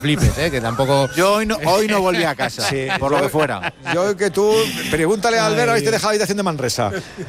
flipes, que tampoco. Yo hoy no volví a casa, sí, por lo que fuera. Yo que tú, pregúntale a Albert, habéis dejado la habitación de Manresa.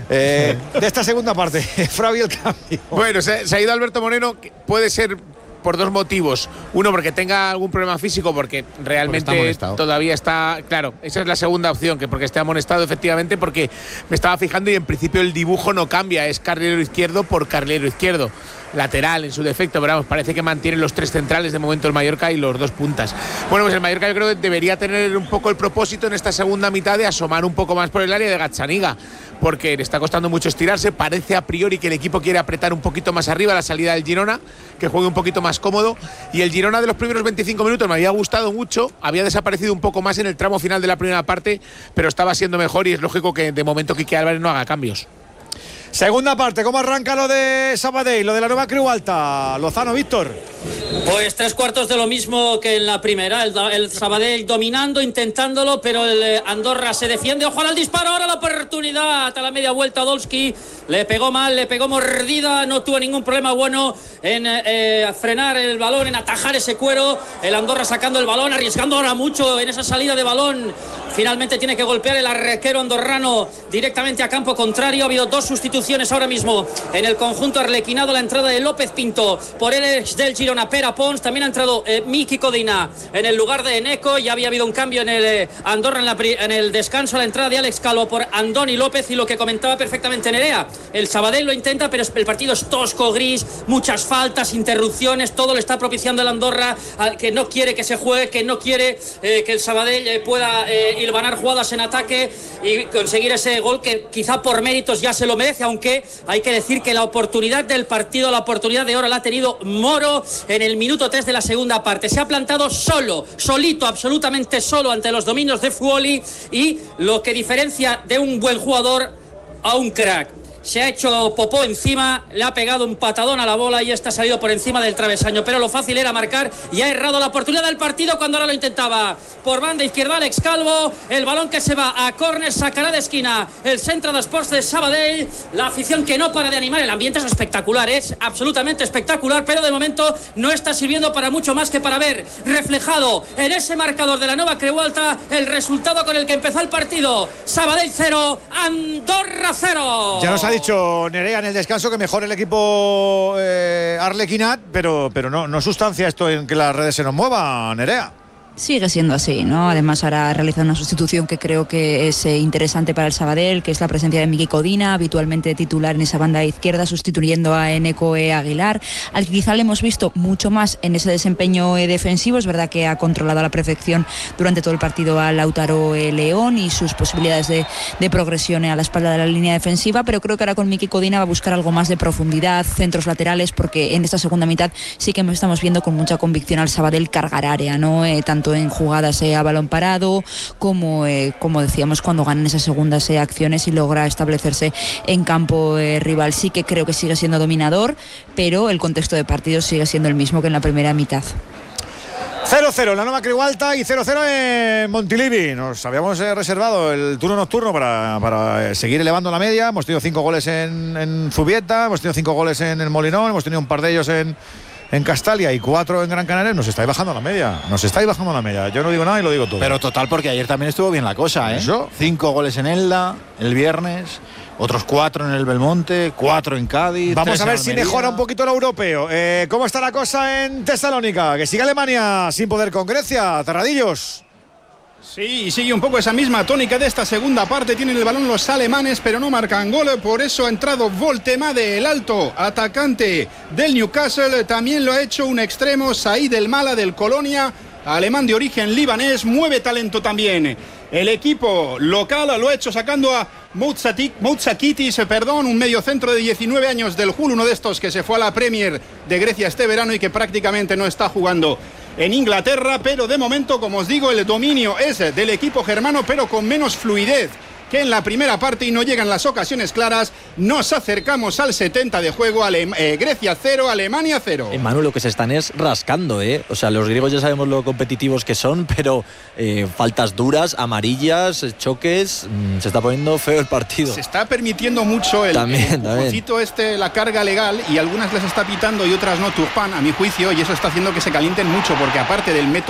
De esta segunda parte, Fravi el cambio. Bueno, se ha ido Alberto Moreno, puede ser por dos motivos. Uno, porque tenga algún problema físico, porque realmente todavía está. Claro, esa es la segunda opción, que porque esté amonestado, efectivamente, porque me estaba fijando y en principio el dibujo no cambia, es carrilero izquierdo por carrilero izquierdo. Lateral en su defecto, pero vamos, parece que mantiene los tres centrales de momento el Mallorca y los dos puntas. Bueno, pues el Mallorca yo creo que debería tener un poco el propósito en esta segunda mitad de asomar un poco más por el área de Gazzaniga, porque le está costando mucho estirarse. Parece a priori que el equipo quiere apretar un poquito más arriba la salida del Girona, que juegue un poquito más cómodo, y el Girona de los primeros 25 minutos me había gustado mucho, había desaparecido un poco más en el tramo final de la primera parte, pero estaba siendo mejor y es lógico que de momento Quique Álvarez no haga cambios. Segunda parte, ¿cómo arranca lo de Sabadell, lo de la Nueva Creu Alta? Lozano, Víctor. Pues tres cuartos de lo mismo que en la primera, el Sabadell dominando, intentándolo, pero el Andorra se defiende. Ojo al disparo, ahora la oportunidad a la media vuelta. Dolski le pegó mal, le pegó mordida, no tuvo ningún problema bueno en frenar el balón, en atajar ese cuero. El Andorra sacando el balón, arriesgando ahora mucho en esa salida de balón. Finalmente tiene que golpear el arquero andorrano directamente a campo contrario. Ha habido dos sustituciones ahora mismo en el conjunto arlequinado. La entrada de López Pinto por el del Girona, Pera Pons. También ha entrado Miki Codina en el lugar de Eneco. Ya había habido un cambio en el Andorra en el descanso. La entrada de Alex Calvo por Andoni López. Y lo que comentaba perfectamente Nerea, el Sabadell lo intenta, pero el partido es tosco, gris, muchas faltas, interrupciones. Todo le está propiciando el Andorra, que no quiere que se juegue, que no quiere que el Sabadell pueda hilvanar jugadas en ataque y conseguir ese gol que quizá por méritos ya se lo merece, aunque hay que decir que la oportunidad del partido, la oportunidad de oro la ha tenido Moro en el minuto 3 de la segunda parte. Se ha plantado solito, absolutamente solo ante los dominios de Fuoli, y lo que diferencia de un buen jugador a un crack. Se ha hecho popó encima, le ha pegado un patadón a la bola y esta ha salido por encima del travesaño, pero lo fácil era marcar y ha errado la oportunidad del partido cuando ahora lo intentaba. Por banda izquierda Alex Calvo, el balón que se va a córner, sacará de esquina el Centre d'Esports de Sabadell. La afición que no para de animar, el ambiente es espectacular, es absolutamente espectacular, pero de momento no está sirviendo para mucho más que para ver reflejado en ese marcador de la Nueva Creu Alta el resultado con el que empezó el partido. Sabadell 0, Andorra 0. Ya nos ha dicho Nerea en el descanso que mejor el equipo arlequinat, pero no sustancia esto en que las redes se nos muevan, Nerea. Sigue siendo así, ¿no? Además ahora realiza una sustitución que creo que es interesante para el Sabadell, que es la presencia de Miki Codina, habitualmente titular en esa banda izquierda, sustituyendo a Eneco Aguilar, al que quizá le hemos visto mucho más en ese desempeño defensivo. Es verdad que ha controlado a la perfección durante todo el partido a Lautaro León y sus posibilidades de progresión a la espalda de la línea defensiva, pero creo que ahora con Miki Codina va a buscar algo más de profundidad, centros laterales, porque en esta segunda mitad sí que estamos viendo con mucha convicción al Sabadell cargar área, ¿no? Tanto en jugadas a balón parado como decíamos, cuando ganan esas segundas acciones y logra establecerse en campo rival. Sí que creo que sigue siendo dominador, pero el contexto de partido sigue siendo el mismo que en la primera mitad. 0-0 en la Nueva Creu Alta y 0-0 en Montilivi. Nos habíamos reservado el turno nocturno para seguir elevando la media. Hemos tenido 5 goles en Zubieta, hemos tenido 5 goles en el Molinón, hemos tenido un par de ellos en Castalia y 4 en Gran Canaria. Nos estáis bajando la media. Yo no digo nada y lo digo todo. Pero total, porque ayer también estuvo bien la cosa, ¿eh? ¿Eso? 5 goles en Elda el viernes, otros 4 en el Belmonte, 4 en Cádiz. Vamos a ver si mejora un poquito lo europeo. ¿Cómo está la cosa en Tesalónica? Que sigue Alemania sin poder con Grecia. Terradillos. Sí, y sigue un poco esa misma tónica de esta segunda parte. Tienen el balón los alemanes, pero no marcan gol. Por eso ha entrado Voltemade, el alto atacante del Newcastle. También lo ha hecho un extremo, Said El Mala del Colonia, alemán de origen libanés. Mueve talento también el equipo local, lo ha hecho sacando a Moutsakitis, un mediocentro de 19 años del Hull, uno de estos que se fue a la Premier de Grecia este verano y que prácticamente no está jugando en Inglaterra, pero de momento, como os digo, el dominio es del equipo germano, pero con menos fluidez que en la primera parte y no llegan las ocasiones claras. Nos acercamos al 70 de juego. Grecia 0, Alemania 0. Manu, lo que se están es rascando, ¿eh? O sea, los griegos ya sabemos lo competitivos que son, pero faltas duras, amarillas, choques, se está poniendo feo el partido. Se está permitiendo mucho el empujoncito la carga legal, y algunas les está pitando y otras no, Turpin, a mi juicio, y eso está haciendo que se calienten mucho, porque aparte del método